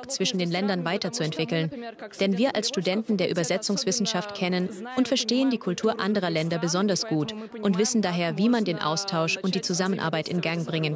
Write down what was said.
Kontakt zwischen den Ländern weiterzuentwickeln. Denn wir als Studenten der Übersetzungswissenschaft kennen und verstehen die Kultur anderer Länder besonders gut und wissen daher, wie man den Austausch und die Zusammenarbeit in Gang bringen